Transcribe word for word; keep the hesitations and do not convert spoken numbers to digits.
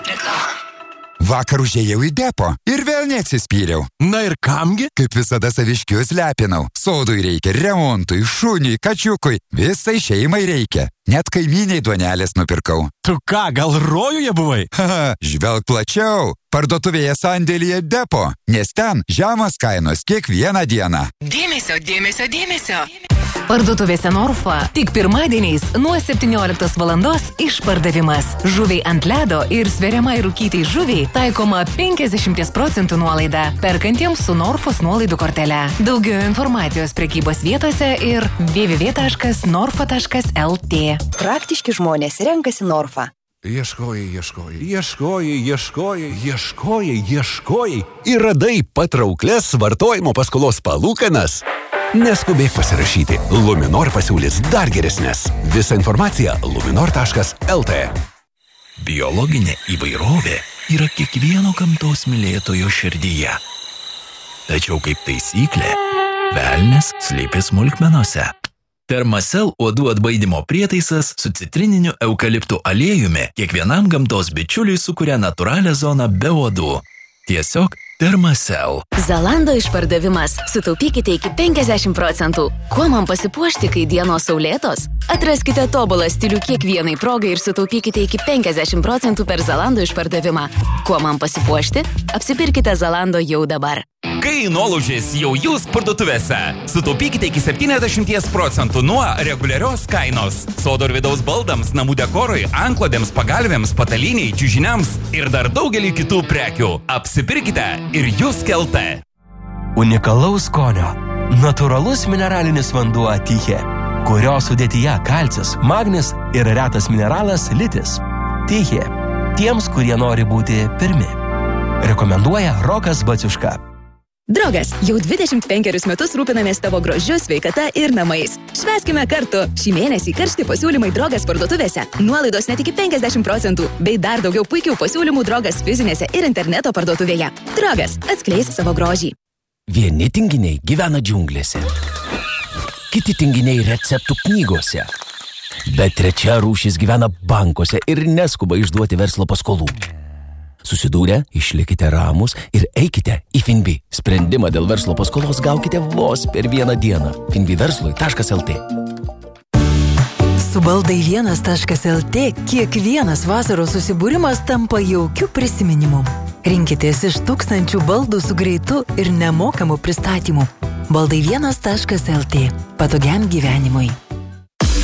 Reklama. Vakar užėjau į depo ir vėl neatsispyriau. Na ir kamgi? Kaip visada saviškius lepinau. Sodui reikia, remontui, šuniui, kačiukui. Visai šeimai reikia. Net kaimyniai duonelės nupirkau. Tu ką, gal rojuje buvai? Haha, žvelg plačiau. Parduotuvėje sandėlyje depo, nes ten žemos kainos kiekvieną dieną. Dėmesio, dėmesio, dėmesio. Parduotuvėse Norfa tik pirmadieniais nuo septynioliktos valandos išpardavimas. Žuviai ant ledo ir sveriamai rūkytai žuviai taikoma penkiasdešimt procentų nuolaida. Perkantiems su Norfos nuolaidų kortele. Daugiau informacijos prekybos vietose ir w w w taškas norfa taškas l t. Praktiški žmonės renkasi Norfa. Ieškojai, ieškojai, ieškojai, ieškojai, ieškojai, ieškojai ir radai patrauklės vartojimo paskolos palūkanas. Neskubėk pasirašyti. Luminor pasiūlys dar geresnės. Visa informacija luminor taškas l t. Biologinė įvairovė yra kiekvieno gamtos mylėtojo širdyje. Tačiau kaip taisyklė, velnias slypi smulkmenose. Termacell uodų atbaidymo prietaisas su citrininiu eukaliptų aliejumi kiekvienam gamtos bičiuliui sukuria natūralią zoną be uodų. Tiesiog Termacell. Zalando išpardavimas. Sutaupykite iki penkiasdešimt procentų. Kuo man pasipuošti, kai dienos saulėtos? Atraskite tobulą stilių kiekvienai progai ir sutaupykite iki penkiasdešimt procentų per Zalando išpardavimą. Kuo man pasipuošti? Apsipirkite Zalando jau dabar. Kai nuolaužės jau jūs parduotuvėse, sutaupykite iki septyniasdešimt procentų nuo reguliarios kainos. Sodo ir vidaus baldams, namų dekorui, antklodėms, pagalvėms, pataliniai, čiužiniams ir dar daugelį kitų prekių. Apsipirkite ir jūs kelte. Unikalaus skonio. Natūralus mineralinis vanduo Tyche, kurio sudėtyje kalcis, magnis ir retas mineralas litis. Tyche. Tiems, kurie nori būti pirmi. Rekomenduoja Rokas Baciuška. Drogas, jau dvidešimt penkerius metus rūpinamės tavo grožiu, sveikata ir namais. Švęskime kartu. Šį mėnesį karšti pasiūlymai Drogas parduotuvėse. Nuolaidos net iki penkiasdešimt procentų, bei dar daugiau puikių pasiūlymų Drogas fizinėse ir interneto parduotuvėje. Drogas, atskleis savo grožį. Vieni tinginiai gyvena džiunglėse. Kiti tinginiai receptų knygose. Bet trečia rūšis gyvena bankuose ir neskuba išduoti verslo paskolų. Susidūrę, išlikite ramus ir eikite į Finbi. Sprendimą dėl verslo paskolos gaukite vos per vieną dieną. finbi verslui taškas l t. Su baldai vienas taškas l t kiekvienas vasaros susibūrimas tampa jaukiu prisiminimu. Rinkitės iš tūkstančių baldų su greitu ir nemokamu pristatymu. baldai vienas taškas l t. Patogiam gyvenimui.